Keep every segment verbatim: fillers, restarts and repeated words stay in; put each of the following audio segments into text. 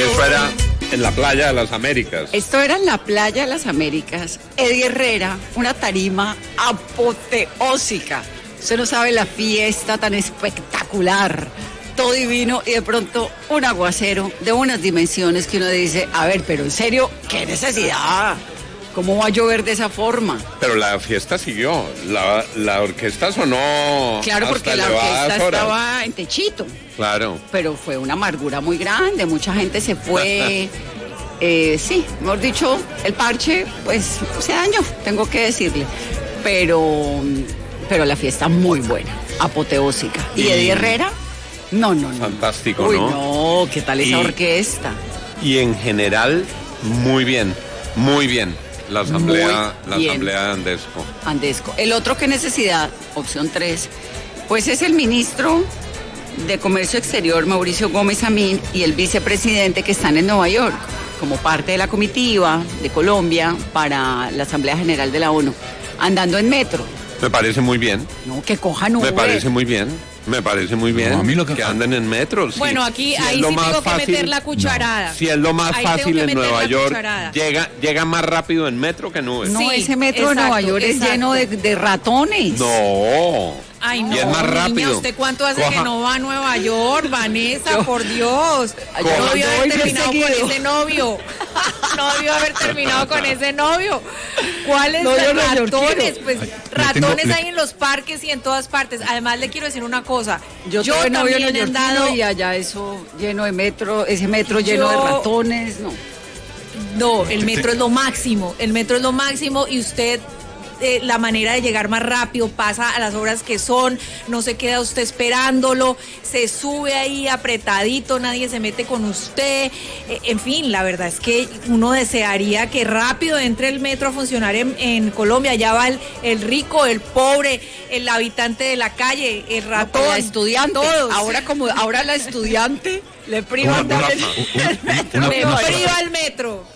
eso era en la Playa de las Américas. Esto era en la Playa de las Américas. Eddie Herrera, una tarima apoteósica. Usted no sabe la fiesta tan espectacular, todo divino, y de pronto un aguacero de unas dimensiones que uno dice, a ver, pero en serio, ¿qué necesidad? ¿Cómo va a llover de esa forma? Pero la fiesta siguió, la, la orquesta sonó. Claro, porque hasta la orquesta horas. estaba en techito. Claro. Pero fue una amargura muy grande, mucha gente se fue. eh, sí, mejor dicho, el parche, pues, se dañó, tengo que decirle. Pero, pero la fiesta muy buena, apoteósica. ¿Y, ¿Y Eddie Herrera? No, no, no. Fantástico, Uy, ¿no? no, ¿qué tal esa y, orquesta? Y en general, muy bien, muy bien. La asamblea, la bien. asamblea de Andesco. Andesco. El otro que necesidad, opción tres, pues es el ministro de Comercio Exterior, Mauricio Gómez Amín, y el vicepresidente que están en Nueva York, como parte de la comitiva de Colombia para la Asamblea General de la ONU, andando en metro. Me parece muy bien. No, que cojan Uber. Me parece muy bien. Me parece muy bien no, a mí lo que, que anden en metro. Sí. Bueno, aquí si ahí sí tengo que fácil, meter la cucharada. No. Si es lo más ahí fácil en Nueva York, llega, llega más rápido en metro que en Uber. No, sí, ese metro exacto, de Nueva York exacto. es lleno de, de ratones. No. Ay, no, y es más rápido. Niña, ¿usted cuánto hace Coja. que no va a Nueva York, Vanessa? Yo, por Dios. Coja. No debió haber terminado seguido. con ese novio. No debió haber terminado con ese novio. ¿Cuáles no, ratones? Pues Ay, ratones tengo, hay le... en los parques y en todas partes. Además, le quiero decir una cosa. Yo, yo también he andado y allá eso lleno de metro, ese metro lleno yo, de ratones, no. No, el metro es lo máximo. El metro es lo máximo y usted... Eh, la manera de llegar más rápido, pasa a las horas que son, no se queda usted esperándolo, se sube ahí apretadito, nadie se mete con usted, eh, en fin, la verdad es que uno desearía que rápido entre el metro a funcionar en, en Colombia. Ya va el, el rico, el pobre, el habitante de la calle, el ratón, no, la estudiante, todos. ahora como ahora la estudiante le privan una, una, el, una, me una, priva el metro.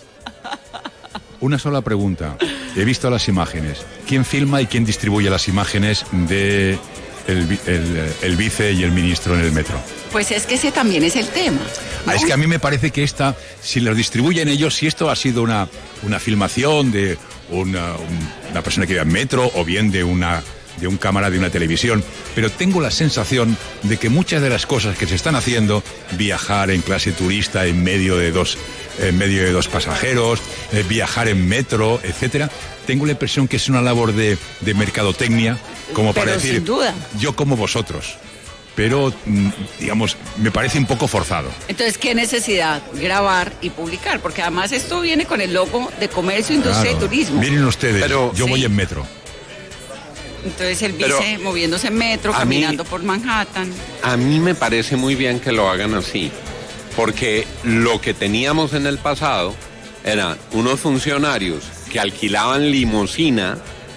Una sola pregunta. He visto las imágenes. ¿Quién filma y quién distribuye las imágenes de el, el, el vice y el ministro en el metro? Pues es que ese también es el tema, ¿no? Ah, es que a mí me parece que esta, si lo distribuyen ellos, si esto ha sido una, una filmación de una, una persona que iba en metro o bien de una... de un cámara de una televisión, pero tengo la sensación de que muchas de las cosas que se están haciendo, viajar en clase turista en medio de dos, en medio de dos pasajeros, eh, viajar en metro, etcétera, tengo la impresión que es una labor de, de mercadotecnia, como pero para decir, sin duda. Yo como vosotros. Pero, digamos, me parece un poco forzado. Entonces, ¿qué necesidad? Grabar y publicar, porque además esto viene con el logo de Comercio, Industria Claro. y Turismo. Miren ustedes, pero, yo sí. voy en metro. Entonces el vice Pero moviéndose en metro, caminando mí, por Manhattan. A mí me parece muy bien que lo hagan así, porque lo que teníamos en el pasado eran unos funcionarios que alquilaban limusina,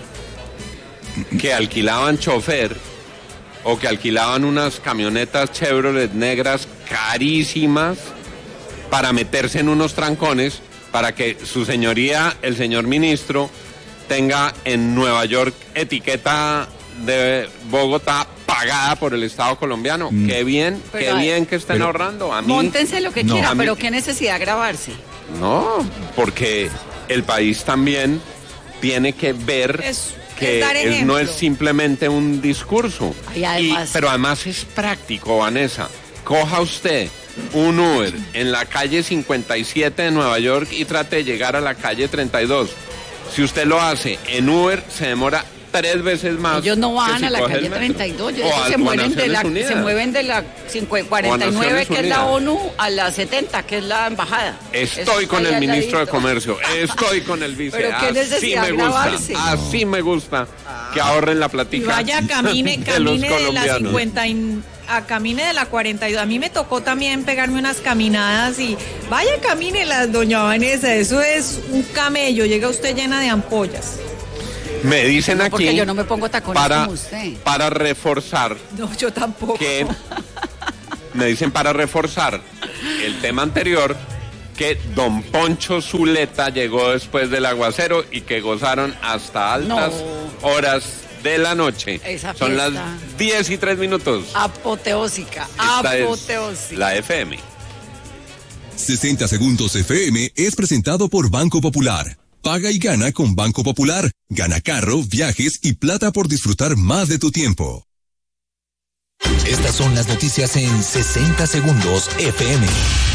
que alquilaban chofer, o que alquilaban unas camionetas Chevrolet negras carísimas para meterse en unos trancones para que su señoría, el señor ministro, tenga en Nueva York etiqueta de Bogotá pagada por el Estado colombiano. Mm. Qué bien, pero, qué bien que estén pero, ahorrando. A mí, móntense lo que no, quieran, mí, pero qué necesidad grabarse. No, porque el país también tiene que ver es, que es es, no es simplemente un discurso. Y además, y, pero además es práctico, Vanessa. Coja usted un Uber en la calle cincuenta y siete de Nueva York y trate de llegar a la calle treinta y dos. Si usted lo hace en Uber, se demora tres veces más. Ellos no van si a la calle treinta y dos, ellos se, mueven de la, se mueven de la cuarenta y nueve, que es la ONU, a la setenta, que es la embajada. Estoy con el ministro de Comercio, estoy con el vice. Pero qué necesidad así me gusta, grabarse. así me gusta que ahorren la platica. Y vaya, camine, de camine los de la colombianos. cincuenta y, a camine de la cuarenta y dos. A mí me tocó también pegarme unas caminadas y vaya, camine las, doña Vanessa, eso es un camello, llega usted llena de ampollas. Me dicen no, aquí porque yo no me pongo tacones para, como usted. para reforzar. No, yo tampoco. Que me dicen para reforzar el tema anterior que don Poncho Zuleta llegó después del aguacero y que gozaron hasta altas no. horas de la noche. Esa Son fiesta. las diez y tres minutos. Apoteósica, Esta apoteósica. Es la F M. sesenta Segundos F M es presentado por Banco Popular. Paga y gana con Banco Popular. Gana carro, viajes y plata por disfrutar más de tu tiempo. Estas son las noticias en sesenta Segundos F M.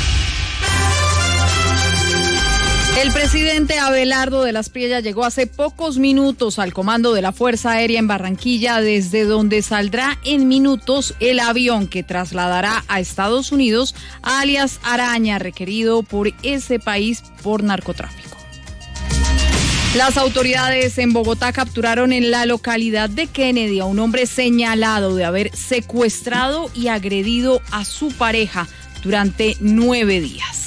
El presidente Abelardo de las Priella llegó hace pocos minutos al comando de la Fuerza Aérea en Barranquilla, desde donde saldrá en minutos el avión que trasladará a Estados Unidos a alias Araña, requerido por ese país por narcotráfico. Las autoridades en Bogotá capturaron en la localidad de Kennedy a un hombre señalado de haber secuestrado y agredido a su pareja durante nueve días.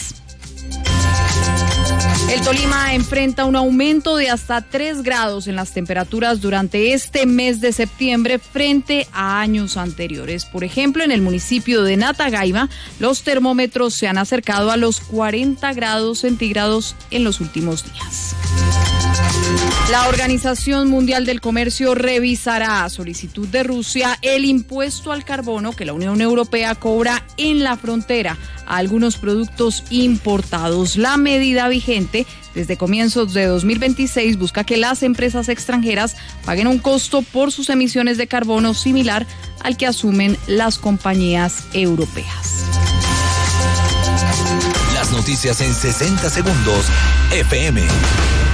El Tolima enfrenta un aumento de hasta tres grados en las temperaturas durante este mes de septiembre frente a años anteriores. Por ejemplo, en el municipio de Natagaiba, los termómetros se han acercado a los cuarenta grados centígrados en los últimos días. La Organización Mundial del Comercio revisará a solicitud de Rusia el impuesto al carbono que la Unión Europea cobra en la frontera a algunos productos importados. La medida vigente desde comienzos de dos mil veintiséis busca que las empresas extranjeras paguen un costo por sus emisiones de carbono similar al que asumen las compañías europeas. Las noticias en sesenta Segundos F M.